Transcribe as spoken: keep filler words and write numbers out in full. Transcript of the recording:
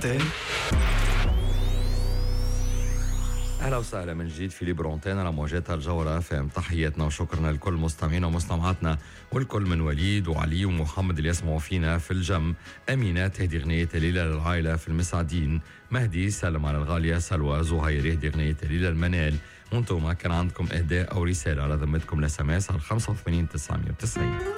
برونتين. اهلا وسهلا من جديد في برونتين على موجات الجوهرة اف ام. تحياتنا وشكرنا لكل مستمعينا ومستمعاتنا والكل من وليد وعلي ومحمد اللي يسمعوا فينا في الجم. امينات هدي اغنيه ليلى للعائله في المساعدين. مهدي سلم على الغاليه سلوى. زهير هدي اغنيه ليلى المنال. وانتم كان عندكم اهداء او رساله على ذمتكم لسماس على خمسة وثمانين تسعمية وتسعين.